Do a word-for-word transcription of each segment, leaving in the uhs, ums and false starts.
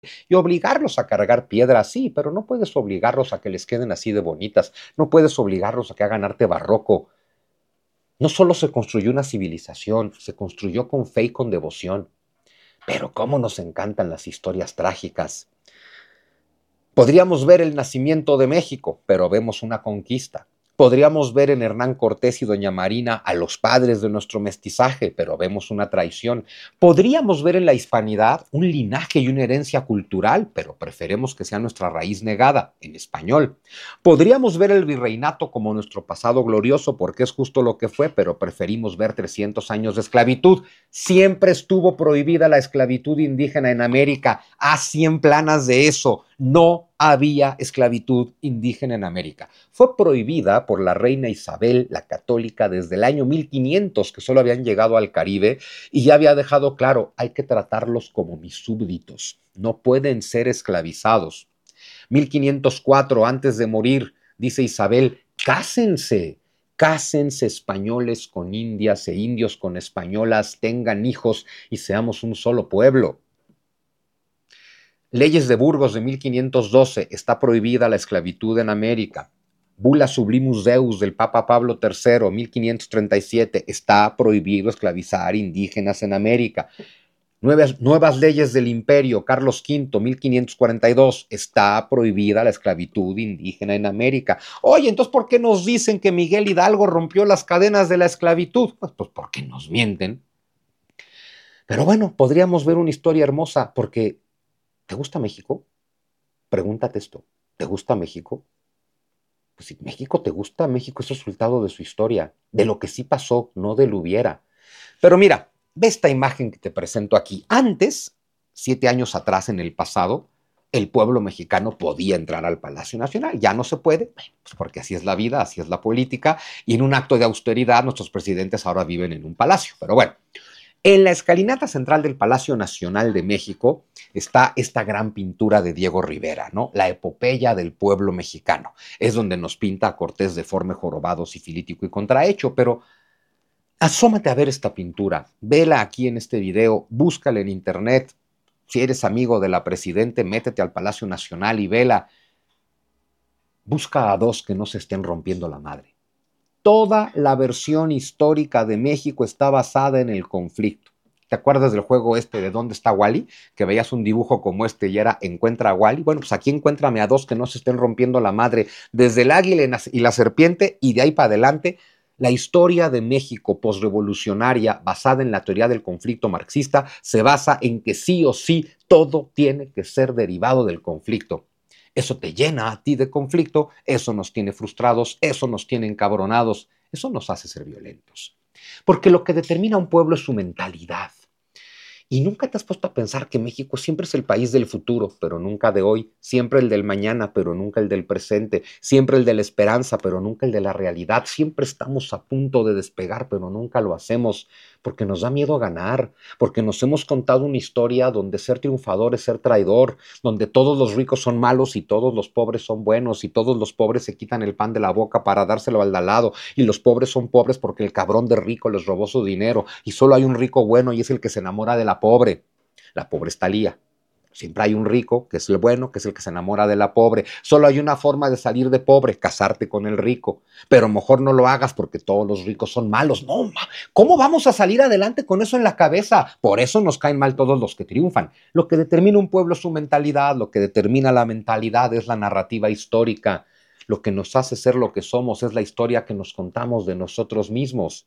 y obligarlos a cargar piedras, sí, pero no puedes obligarlos a que les queden así de bonitas, no puedes obligarlos a que hagan arte barroco. No solo se construyó una civilización, se construyó con fe y con devoción. Pero cómo nos encantan las historias trágicas. Podríamos ver el nacimiento de México, pero vemos una conquista. Podríamos ver en Hernán Cortés y Doña Marina a los padres de nuestro mestizaje, pero vemos una traición. Podríamos ver en la hispanidad un linaje y una herencia cultural, pero preferimos que sea nuestra raíz negada, en español. Podríamos ver el virreinato como nuestro pasado glorioso, porque es justo lo que fue, pero preferimos ver trescientos años de esclavitud. Siempre estuvo prohibida la esclavitud indígena en América. A cien planas de eso. No había esclavitud indígena en América. Fue prohibida por la reina Isabel la Católica desde el año mil quinientos, que solo habían llegado al Caribe, y ya había dejado claro, hay que tratarlos como mis súbditos, no pueden ser esclavizados. mil quinientos cuatro, antes de morir, dice Isabel, cásense, cásense españoles con indias e indios con españolas, tengan hijos y seamos un solo pueblo. Leyes de Burgos de mil quinientos doce, está prohibida la esclavitud en América. Bula Sublimus Deus del Papa Pablo tercero, mil quinientos treinta y siete, está prohibido esclavizar indígenas en América. Nuevas, nuevas leyes del imperio, Carlos quinto, mil quinientos cuarenta y dos, está prohibida la esclavitud indígena en América. Oye, entonces, ¿por qué nos dicen que Miguel Hidalgo rompió las cadenas de la esclavitud? Pues, pues porque nos mienten. Pero bueno, podríamos ver una historia hermosa, porque ¿te gusta México? Pregúntate esto, ¿te gusta México? Pues si México te gusta, México es resultado de su historia, de lo que sí pasó, no de lo hubiera. Pero mira, ve esta imagen que te presento aquí. Antes, siete años atrás en el pasado, el pueblo mexicano podía entrar al Palacio Nacional. Ya no se puede, pues porque así es la vida, así es la política, y en un acto de austeridad nuestros presidentes ahora viven en un palacio. Pero bueno, en la escalinata central del Palacio Nacional de México está esta gran pintura de Diego Rivera, ¿no? La epopeya del pueblo mexicano. Es donde nos pinta a Cortés deforme, jorobado, sifilítico y contrahecho, pero asómate a ver esta pintura, vela aquí en este video, búscala en internet. Si eres amigo de la presidente, métete al Palacio Nacional y vela. Busca a dos que no se estén rompiendo la madre. Toda la versión histórica de México está basada en el conflicto. ¿Te acuerdas del juego este de ¿Dónde está Wally? Que veías un dibujo como este y era Encuentra a Wally. Bueno, pues aquí encuéntrame a dos que no se estén rompiendo la madre. Desde el águila y la serpiente y de ahí para adelante, la historia de México posrevolucionaria basada en la teoría del conflicto marxista se basa en que sí o sí todo tiene que ser derivado del conflicto. Eso te llena a ti de conflicto, eso nos tiene frustrados, eso nos tiene encabronados, eso nos hace ser violentos. Porque lo que determina a un pueblo es su mentalidad. Y nunca te has puesto a pensar que México siempre es el país del futuro, pero nunca de hoy, siempre el del mañana, pero nunca el del presente, siempre el de la esperanza, pero nunca el de la realidad, siempre estamos a punto de despegar, pero nunca lo hacemos, porque nos da miedo ganar, porque nos hemos contado una historia donde ser triunfador es ser traidor, donde todos los ricos son malos y todos los pobres son buenos y todos los pobres se quitan el pan de la boca para dárselo al de al lado y los pobres son pobres porque el cabrón de rico les robó su dinero y solo hay un rico bueno y es el que se enamora de la pobre. La pobre es Talía. Siempre hay un rico, que es el bueno, que es el que se enamora de la pobre. Solo hay una forma de salir de pobre, casarte con el rico. Pero mejor no lo hagas porque todos los ricos son malos. No, ma, ¿cómo vamos a salir adelante con eso en la cabeza? Por eso nos caen mal todos los que triunfan. Lo que determina un pueblo es su mentalidad, lo que determina la mentalidad es la narrativa histórica. Lo que nos hace ser lo que somos es la historia que nos contamos de nosotros mismos.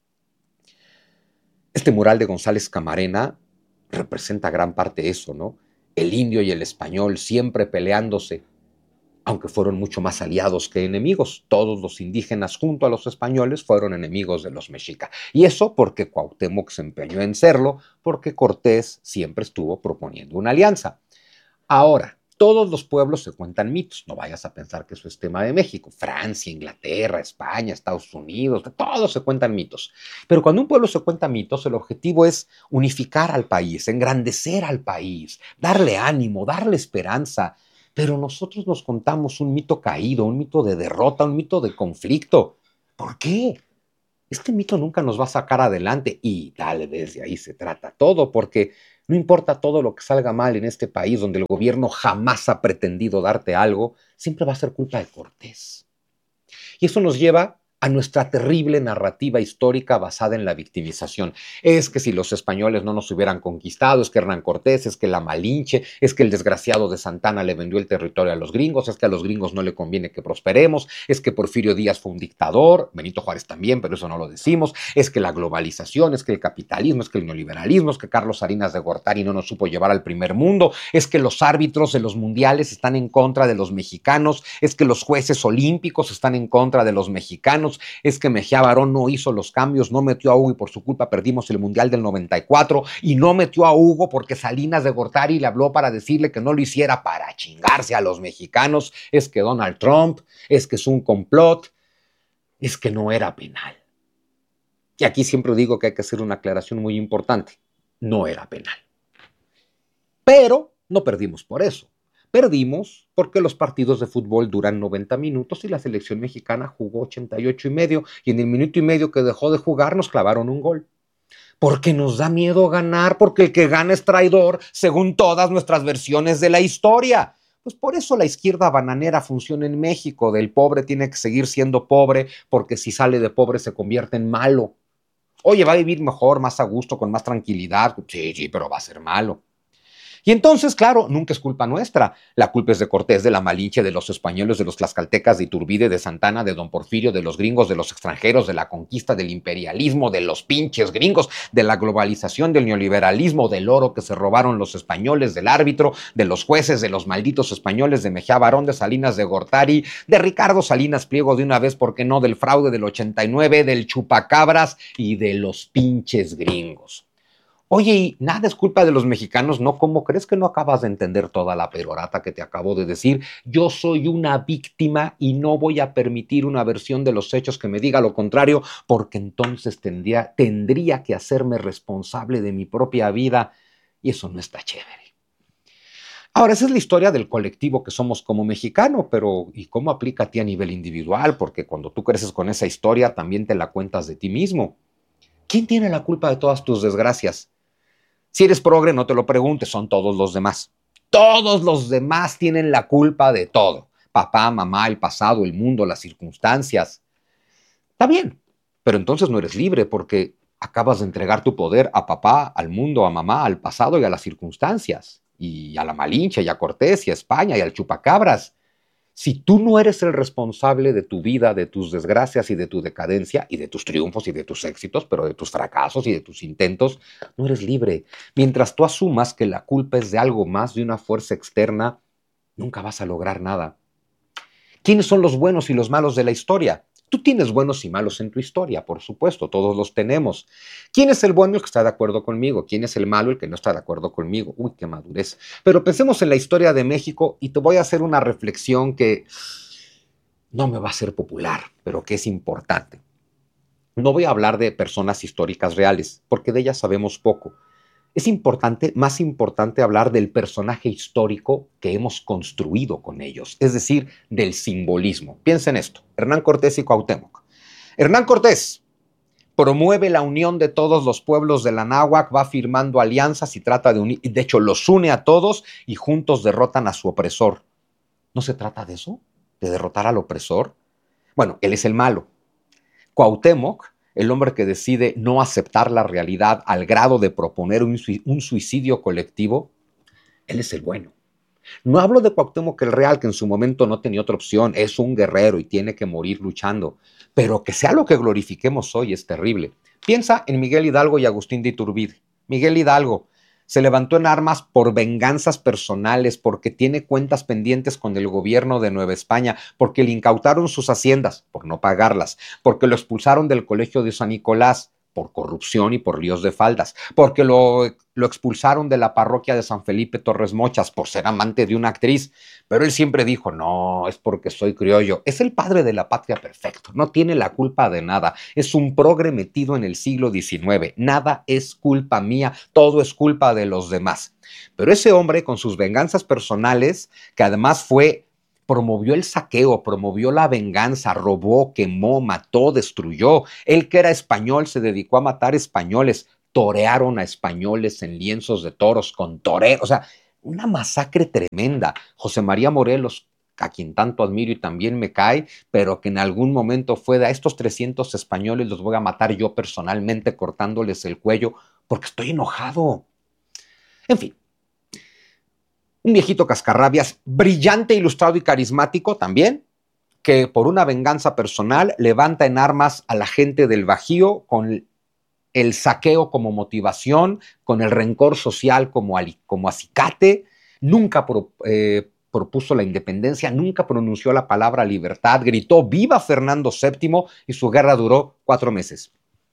Este mural de González Camarena representa gran parte eso, ¿no? El indio y el español siempre peleándose, aunque fueron mucho más aliados que enemigos. Todos los indígenas junto a los españoles fueron enemigos de los mexicas. Y eso porque Cuauhtémoc se empeñó en serlo, porque Cortés siempre estuvo proponiendo una alianza. Ahora, todos los pueblos se cuentan mitos, no vayas a pensar que eso es tema de México. Francia, Inglaterra, España, Estados Unidos, todos se cuentan mitos. Pero cuando un pueblo se cuenta mitos, el objetivo es unificar al país, engrandecer al país, darle ánimo, darle esperanza. Pero nosotros nos contamos un mito caído, un mito de derrota, un mito de conflicto. ¿Por qué? Este mito nunca nos va a sacar adelante y tal vez de ahí se trata todo, porque no importa todo lo que salga mal en este país donde el gobierno jamás ha pretendido darte algo, siempre va a ser culpa de Cortés. Y eso nos lleva a nuestra terrible narrativa histórica basada en la victimización. Es que si los españoles no nos hubieran conquistado, es que Hernán Cortés, es que la Malinche, es que el desgraciado de Santana le vendió el territorio a los gringos, es que a los gringos no le conviene que prosperemos, es que Porfirio Díaz fue un dictador, Benito Juárez también, pero eso no lo decimos, es que la globalización, es que el capitalismo, es que el neoliberalismo, es que Carlos Salinas de Gortari no nos supo llevar al primer mundo, es que los árbitros de los mundiales están en contra de los mexicanos, es que los jueces olímpicos están en contra de los mexicanos, es que Mejía Barón no hizo los cambios, no metió a Hugo y por su culpa perdimos el Mundial del noventa y cuatro y no metió a Hugo porque Salinas de Gortari le habló para decirle que no lo hiciera para chingarse a los mexicanos, es que Donald Trump, es que es un complot, es que no era penal. Y aquí siempre digo que hay que hacer una aclaración muy importante, no era penal. Pero no perdimos por eso. Perdimos porque los partidos de fútbol duran noventa minutos y la selección mexicana jugó ochenta y ocho y medio y en el minuto y medio que dejó de jugar nos clavaron un gol. Porque nos da miedo ganar, porque el que gana es traidor, según todas nuestras versiones de la historia. Pues por eso la izquierda bananera funciona en México, del pobre tiene que seguir siendo pobre, porque si sale de pobre se convierte en malo. Oye, va a vivir mejor, más a gusto, con más tranquilidad. Sí, sí, pero va a ser malo. Y entonces, claro, nunca es culpa nuestra. La culpa es de Cortés, de la Malinche, de los españoles, de los tlaxcaltecas, de Iturbide, de Santana, de Don Porfirio, de los gringos, de los extranjeros, de la conquista, del imperialismo, de los pinches gringos, de la globalización, del neoliberalismo, del oro que se robaron los españoles, del árbitro, de los jueces, de los malditos españoles, de Mejía Barón, de Salinas de Gortari, de Ricardo Salinas Pliego de una vez, ¿por qué no?, del fraude del ochenta y nueve, del chupacabras y de los pinches gringos. Oye, y nada es culpa de los mexicanos, ¿no? ¿Cómo crees que no acabas de entender toda la perorata que te acabo de decir? Yo soy una víctima y no voy a permitir una versión de los hechos que me diga lo contrario, porque entonces tendría, tendría que hacerme responsable de mi propia vida y eso no está chévere. Ahora, esa es la historia del colectivo que somos como mexicano, pero ¿y cómo aplica a ti a nivel individual? Porque cuando tú creces con esa historia, también te la cuentas de ti mismo. ¿Quién tiene la culpa de todas tus desgracias? Si eres progre, no te lo preguntes, son todos los demás. Todos los demás tienen la culpa de todo. Papá, mamá, el pasado, el mundo, las circunstancias. Está bien, pero entonces no eres libre porque acabas de entregar tu poder a papá, al mundo, a mamá, al pasado y a las circunstancias. Y a la Malinche, y a Cortés, y a España, y al chupacabras. Si tú no eres el responsable de tu vida, de tus desgracias y de tu decadencia y de tus triunfos y de tus éxitos, pero de tus fracasos y de tus intentos, no eres libre. Mientras tú asumas que la culpa es de algo más, de una fuerza externa, nunca vas a lograr nada. ¿Quiénes son los buenos y los malos de la historia? Tú tienes buenos y malos en tu historia, por supuesto, todos los tenemos. ¿Quién es el bueno el que está de acuerdo conmigo? ¿Quién es el malo el que no está de acuerdo conmigo? Uy, qué madurez. Pero pensemos en la historia de México y te voy a hacer una reflexión que no me va a ser popular, pero que es importante. No voy a hablar de personas históricas reales, porque de ellas sabemos poco. Es importante, más importante hablar del personaje histórico que hemos construido con ellos, es decir, del simbolismo. Piensa en esto, Hernán Cortés y Cuauhtémoc. Hernán Cortés promueve la unión de todos los pueblos de la náhuatl, va firmando alianzas y trata de unir, de hecho los une a todos y juntos derrotan a su opresor. ¿No se trata de eso? ¿De derrotar al opresor? Bueno, él es el malo. Cuauhtémoc, el hombre que decide no aceptar la realidad al grado de proponer un suicidio colectivo, él es el bueno. No hablo de Cuauhtémoc el Real, que en su momento no tenía otra opción, es un guerrero y tiene que morir luchando, pero que sea lo que glorifiquemos hoy es terrible. Piensa en Miguel Hidalgo y Agustín de Iturbide. Miguel Hidalgo se levantó en armas por venganzas personales, porque tiene cuentas pendientes con el gobierno de Nueva España, porque le incautaron sus haciendas por no pagarlas, porque lo expulsaron del colegio de San Nicolás por corrupción y por líos de faldas, porque lo, lo expulsaron de la parroquia de San Felipe Torres Mochas por ser amante de una actriz, pero él siempre dijo, no, es porque soy criollo. Es el padre de la patria perfecto, no tiene la culpa de nada, es un progre metido en el siglo diecinueve, nada es culpa mía, todo es culpa de los demás. Pero ese hombre con sus venganzas personales, que además fue promovió el saqueo, promovió la venganza, robó, quemó, mató, destruyó. Él, que era español, se dedicó a matar españoles. Torearon a españoles en lienzos de toros con toreros. O sea, una masacre tremenda. José María Morelos, a quien tanto admiro y también me cae, pero que en algún momento fue de a estos trescientos españoles los voy a matar yo personalmente cortándoles el cuello porque estoy enojado. En fin. Un viejito cascarrabias, brillante, ilustrado y carismático también, que por una venganza personal levanta en armas a la gente del Bajío con el saqueo como motivación, con el rencor social como, como acicate. Nunca pro, eh, propuso la independencia, nunca pronunció la palabra libertad, gritó ¡viva Fernando séptimo! Y su guerra duró cuatro meses.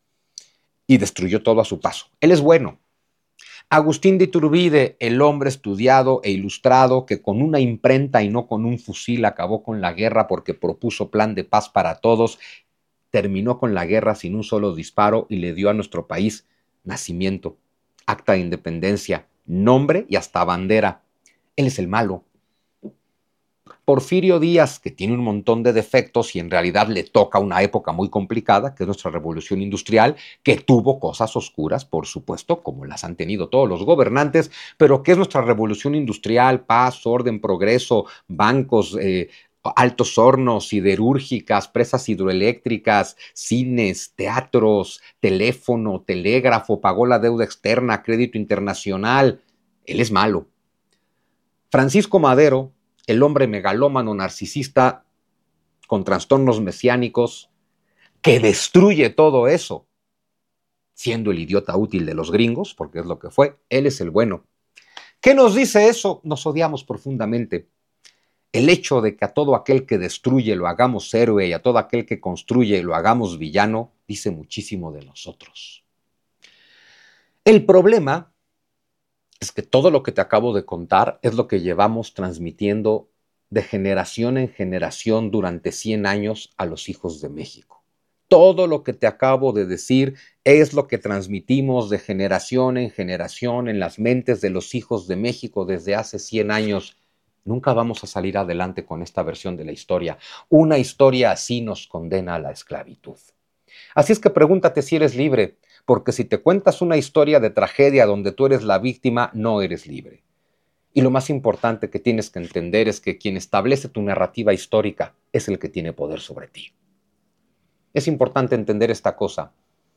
Y destruyó todo a su paso. Él es bueno. Agustín de Iturbide, el hombre estudiado e ilustrado que con una imprenta y no con un fusil acabó con la guerra porque propuso plan de paz para todos, terminó con la guerra sin un solo disparo y le dio a nuestro país nacimiento, acta de independencia, nombre y hasta bandera. Él es el malo. Porfirio Díaz, que tiene un montón de defectos y en realidad le toca una época muy complicada, que es nuestra revolución industrial, que tuvo cosas oscuras, por supuesto, como las han tenido todos los gobernantes, pero que es nuestra revolución industrial, paz, orden, progreso, bancos, eh, altos hornos, siderúrgicas, presas hidroeléctricas, cines, teatros, teléfono, telégrafo, pagó la deuda externa, crédito internacional. Él es malo. Francisco Madero, el hombre megalómano narcisista con trastornos mesiánicos, que destruye todo eso, siendo el idiota útil de los gringos, porque es lo que fue. Él es el bueno. ¿Qué nos dice eso? Nos odiamos profundamente. El hecho de que a todo aquel que destruye lo hagamos héroe y a todo aquel que construye lo hagamos villano, dice muchísimo de nosotros. El problema es que todo lo que te acabo de contar es lo que llevamos transmitiendo de generación en generación durante cien años a los hijos de México. Todo lo que te acabo de decir es lo que transmitimos de generación en generación en las mentes de los hijos de México desde hace cien años. Nunca vamos a salir adelante con esta versión de la historia. Una historia así nos condena a la esclavitud. Así es que pregúntate si eres libre, porque si te cuentas una historia de tragedia donde tú eres la víctima, no eres libre. Y lo más importante que tienes que entender es que quien establece tu narrativa histórica es el que tiene poder sobre ti. Es importante entender esta cosa.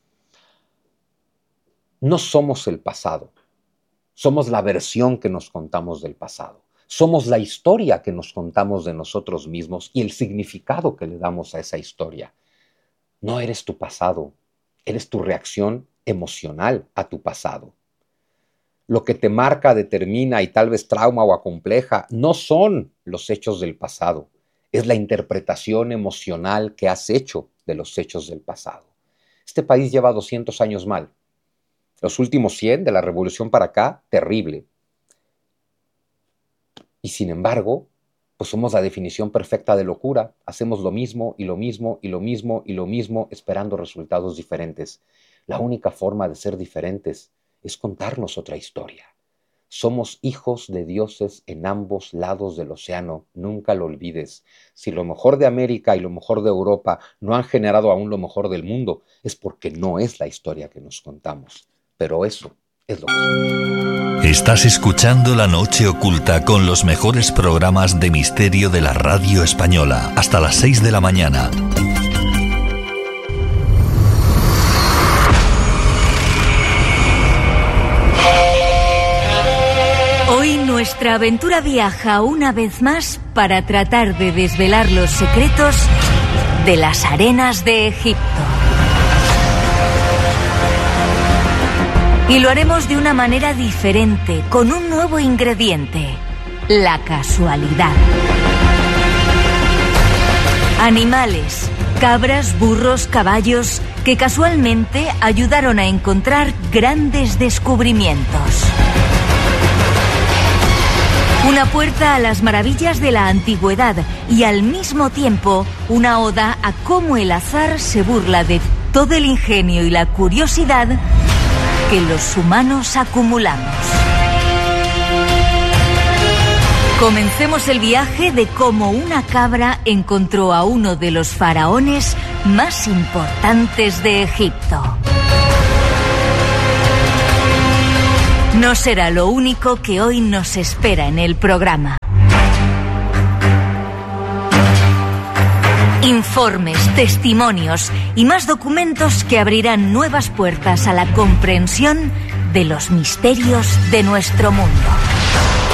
No somos el pasado, somos la versión que nos contamos del pasado. Somos la historia que nos contamos de nosotros mismos y el significado que le damos a esa historia. No eres tu pasado, eres tu reacción emocional a tu pasado. Lo que te marca, determina y tal vez trauma o acompleja no son los hechos del pasado, es la interpretación emocional que has hecho de los hechos del pasado. Este país lleva doscientos años mal. Los últimos cien de la revolución para acá, terrible. Y sin embargo, pues somos la definición perfecta de locura. Hacemos lo mismo y lo mismo y lo mismo y lo mismo esperando resultados diferentes. La única forma de ser diferentes es contarnos otra historia. Somos hijos de dioses en ambos lados del océano, nunca lo olvides. Si lo mejor de América y lo mejor de Europa no han generado aún lo mejor del mundo, es porque no es la historia que nos contamos. Pero eso es lo que somos. Estás escuchando La Noche Oculta con los mejores programas de misterio de la radio española. Hasta las seis de la mañana. Hoy nuestra aventura viaja una vez más para tratar de desvelar los secretos de las arenas de Egipto. Y lo haremos de una manera diferente, con un nuevo ingrediente: la casualidad. Animales, cabras, burros, caballos, que casualmente ayudaron a encontrar grandes descubrimientos. Una puerta a las maravillas de la antigüedad y al mismo tiempo una oda a cómo el azar se burla de todo el ingenio y la curiosidad que los humanos acumulamos. Comencemos el viaje de cómo una cabra encontró a uno de los faraones más importantes de Egipto. No será lo único que hoy nos espera en el programa. Informes, testimonios y más documentos que abrirán nuevas puertas a la comprensión de los misterios de nuestro mundo.